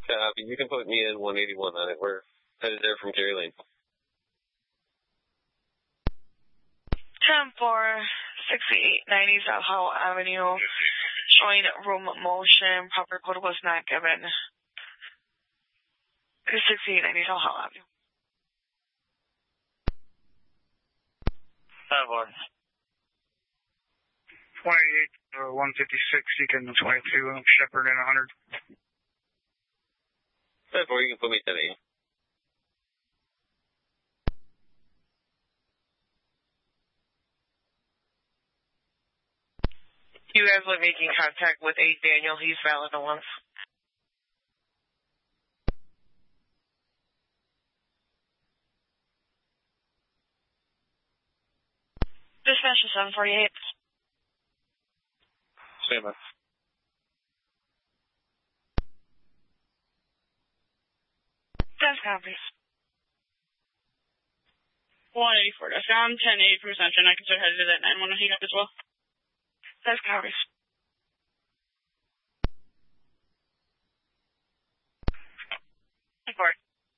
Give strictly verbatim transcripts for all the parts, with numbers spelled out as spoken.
Copy. You can put me in one eighty-one on it. We're headed there from Jerry Lane. ten four, sixty-eight ninety South Howell Avenue. Showing room motion. Proper code was not given. sixty-eight ninety South Howell Avenue. ten four. twenty-eight, uh, one fifty-six, Deacon twenty-two, Shepherd and one hundred. ten four, you can put me ten eight. You guys were making contact with eight Daniel. He's valid at once. Dispatch to seven forty-eight. Same man. ten copies. one eighty-four, that's down, ten eight from Ascension. I can start headed to that nine one one hang up as well. ten copies. Report.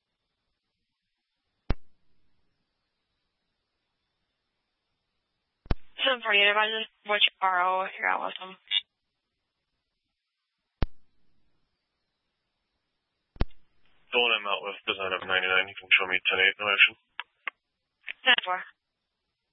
seven forty-eight, advisor, which R O, you're out with them. The one I'm out with does not have ninety-nine. You can show me ten eight in motion. ten four.